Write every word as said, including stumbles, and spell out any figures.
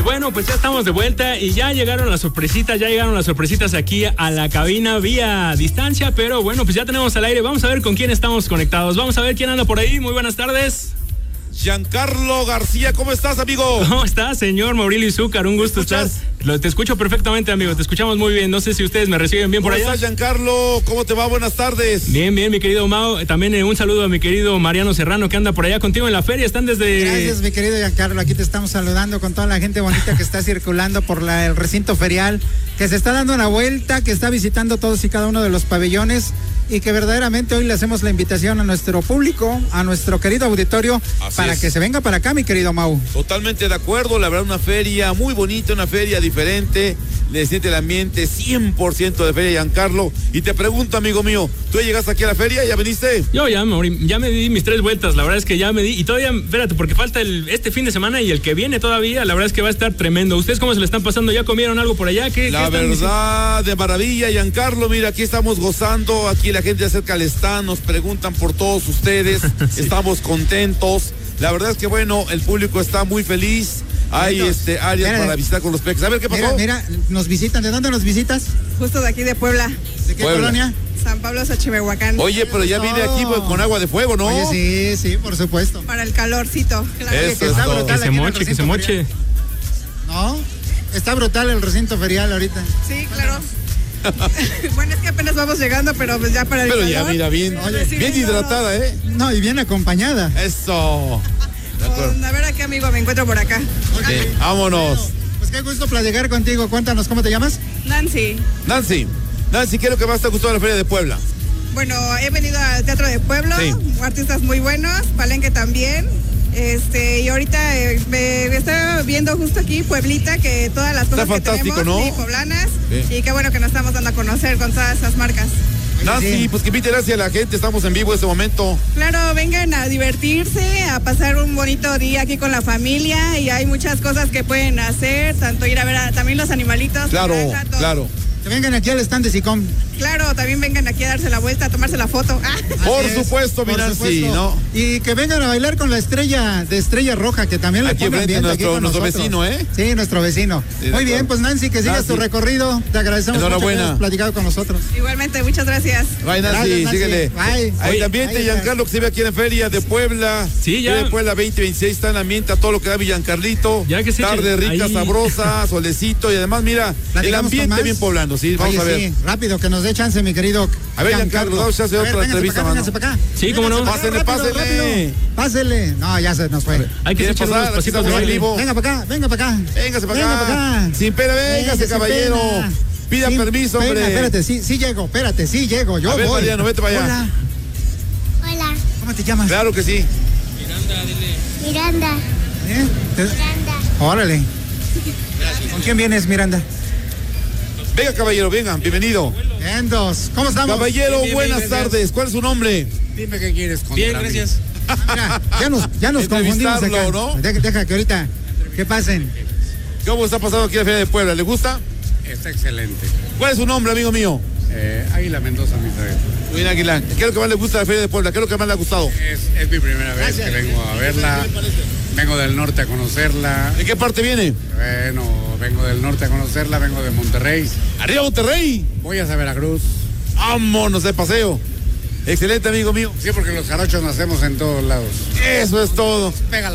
Y bueno, pues ya estamos de vuelta y ya llegaron las sorpresitas, ya llegaron las sorpresitas aquí a la cabina vía distancia, pero bueno, pues ya tenemos al aire. Vamos a ver con quién estamos conectados. Vamos a ver quién anda por ahí. Muy buenas tardes. Giancarlo García, ¿cómo estás, amigo? ¿Cómo estás, señor Mauricio Izúcar? Un gusto estar. Lo, te escucho perfectamente, amigo. Te escuchamos muy bien. No sé si ustedes me reciben bien por allá. ¿Cómo estás, Giancarlo? ¿Cómo te va? Buenas tardes. Bien, bien, mi querido Mau. También eh, un saludo a mi querido Mariano Serrano, que anda por allá contigo en la feria. Están desde... Gracias, mi querido Giancarlo. Aquí te estamos saludando con toda la gente bonita que está circulando por la, el recinto ferial, que se está dando una vuelta, que está visitando todos y cada uno de los pabellones, y que verdaderamente hoy le hacemos la invitación a nuestro público, a nuestro querido auditorio, Así para es. que se venga para acá, mi querido Mau. Totalmente de acuerdo, la verdad, una feria muy bonita, una feria diferente, le siente el ambiente cien por ciento de feria, Giancarlo. Y te pregunto, amigo mío, ¿tú ya llegaste aquí a la feria? ¿Ya viniste? Yo ya, Mauri, ya me di mis tres vueltas, la verdad es que ya me di, y todavía, espérate, porque falta el, este fin de semana y el que viene todavía, la verdad es que va a estar tremendo. ¿Ustedes cómo se le están pasando? ¿Ya comieron algo por allá? ¿Qué, La qué están verdad, de maravilla, Giancarlo. Mira, aquí estamos gozando, aquí la gente acerca al stand, nos preguntan por todos ustedes, sí. Estamos contentos. La verdad es que, bueno, el público está muy feliz. Hay Entonces, este áreas mira, para visitar con los peques. A ver, ¿qué pasó? Mira, mira, nos visitan. ¿De dónde nos visitas? Justo de aquí de Puebla. ¿De qué Puebla. colonia? San Pablo, Xochimehuacán. Oye, pero ya viene aquí pues, con agua de fuego, ¿no? Oye, sí, sí, por supuesto. Para el calorcito. Claro. Eso Oye, que es está todo. brutal Que se aquí en el moche, que se recinto moche. ferial. ¿No? Está brutal el recinto ferial ahorita. Sí, claro. Bueno, es que apenas vamos llegando, pero pues ya para el Pero calor. ya, mira, bien, Oye, sí, bien no, hidratada, ¿eh? No, y bien acompañada. Eso. De acuerdo. Pues, a ver a qué amigo me encuentro por acá. Sí, vámonos. Bueno, pues qué gusto platicar contigo. Cuéntanos, ¿cómo te llamas? Nancy. Nancy, Nancy, ¿qué es lo que más te gustó de la Feria de Puebla? Bueno, he venido al Teatro de Pueblo, Sí. artistas muy buenos, Palenque también. Este, y ahorita eh, me, me está viendo justo aquí Pueblita, que todas las cosas Está fantástico, que tenemos, ¿no? sí, poblanas, Sí. y qué bueno que nos estamos dando a conocer con todas esas marcas. Nancy, sí. pues que invite gracias a la gente, estamos en vivo en este momento. Claro, vengan a divertirse, a pasar un bonito día aquí con la familia, y hay muchas cosas que pueden hacer, tanto ir a ver a, también los animalitos. Claro, granja, todo. claro. Que vengan aquí al stand de SICOM. Claro, también vengan aquí a darse la vuelta, a tomarse la foto. Ah. Por Así es, supuesto, mi por Nancy, supuesto. ¿no? Y que vengan a bailar con la estrella de Estrella Roja, que también le Aquí pongan enfrente, bien nuestro- aquí con nuestro nosotros. vecino, ¿eh? Sí, nuestro vecino. Sí, de Muy bien, acuerdo. pues Nancy, que sigas Nancy. tu recorrido. Te agradecemos mucho que Enhorabuena. hayas platicado con nosotros. Igualmente, muchas gracias. Bye, Nancy, Gracias, Nancy. síguele. Bye. Ahí Oye, también, ahí Giancarlo, que se ve aquí en la Feria de Puebla. Sí, ya. Feria de Puebla veinte veintiséis, está en la ambiente, a todo lo que da Giancarlito. Ya que se Tarde echen rica, ahí. sabrosa, solecito, y además, mira, el ¿Platicamos con ambiente más? bien poblano, sí, vamos Oye, a ver. sí, rápido, que nos dé chance, mi querido. A ver, Giancarlo, damos chance de A ver, otra véngase entrevista, para acá, mano. véngase para acá. Sí, cómo no. Véngase para acá, Pásele, rápido, pásele. rápido. Pásele. No, ya se nos fue. Hay que ¿Quiere echar pasar? unos Aquí pasitos de estamos en baile. vivo. Venga para acá, venga para acá. Véngase para Venga acá. para acá. Sin pena, véngase, Venga, sin caballero. pena. Pida Sin permiso, pena, hombre. Espérate, sí, sí llego, espérate, sí llego. Yo A ver, voy. Mariano, vete para allá. Hola, Hola, ¿cómo te llamas? Claro que sí. Miranda, ¿Eh? Te- Miranda, Órale. ¿Con quién vienes, Miranda? Venga, caballero, venga, bienvenido. En dos. ¿Cómo estamos? Caballero, buenas tardes. ¿Cuál es su nombre? Dime qué quieres contra Bien, mí. gracias. Mira, ya nos, ya nos confundimos acá. Entrevistarlo, ¿no? Deja, deja que ahorita que pasen. ¿Cómo está pasando aquí la Feria de Puebla? ¿Le gusta? Está excelente. ¿Cuál es su nombre, amigo mío? Eh, Águila Mendoza, mi traje. Muy bien, Aguilar. ¿Qué es lo que más le gusta de la Feria de Puebla? ¿Qué es lo que más le ha gustado? Es, es mi primera vez que vengo a verla. Vengo del norte a conocerla. ¿De qué parte viene? Bueno, vengo del norte a conocerla, vengo de Monterrey. ¡Arriba Monterrey! Voy hacia Veracruz. ¡Vámonos de paseo! Excelente, amigo mío. Sí, porque los jarochos nacemos en todos lados. Eso es todo. Pégala.